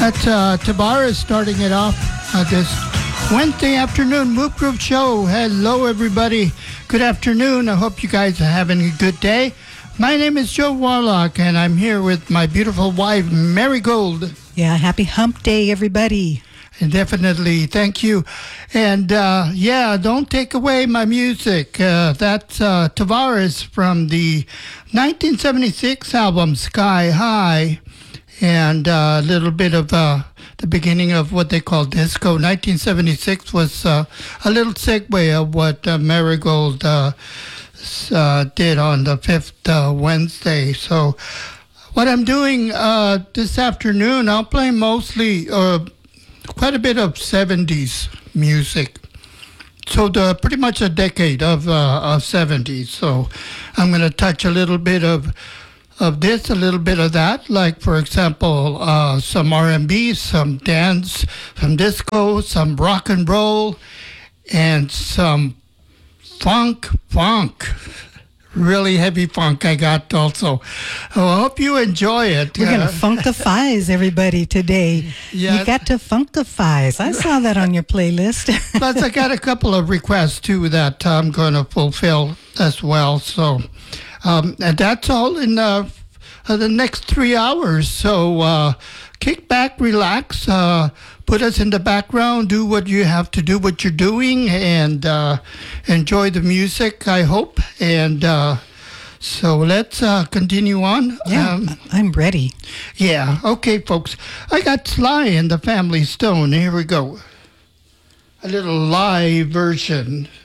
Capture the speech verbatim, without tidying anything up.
That's uh, Tavares starting it off uh, this Wednesday afternoon Moop Groove Show. Hello, everybody. Good afternoon. I hope you guys are having a good day. My name is Joe Warlock, and I'm here with my beautiful wife, Mary Gold. Yeah, happy hump day, everybody. And definitely, thank you. And uh, yeah, don't take away my music. Uh, that's uh, Tavares from the nineteen seventy-six album Sky High, and uh, a little bit of uh, the beginning of what they call disco. nineteen seventy-six was uh, a little segue of what uh, Marigold uh, uh, did on the fifth uh, Wednesday. So what I'm doing uh, this afternoon, I'll play mostly uh, quite a bit of seventies music. So the pretty much a decade of uh, of seventies. So I'm going to touch a little bit of of this, a little bit of that. Like for example, uh, some R and B, some dance, some disco, some rock and roll, and some funk, funk. Really heavy funk I got also. Oh, I hope you enjoy it. We're going to Uh, funkifies everybody today. Yeah. You got to funkifies. I saw that on your playlist. Plus, I got a couple of requests, too, that I'm going to fulfill as well. So, um, and that's all in uh, uh, the next three hours. So, uh, kick back, relax, uh, put us in the background, do what you have to do, what you're doing, and uh, enjoy the music, I hope. And uh, so let's uh, continue on. Yeah, Um, I'm ready. yeah, okay, folks. I got Sly and the Family Stone. Here we go. A little live version.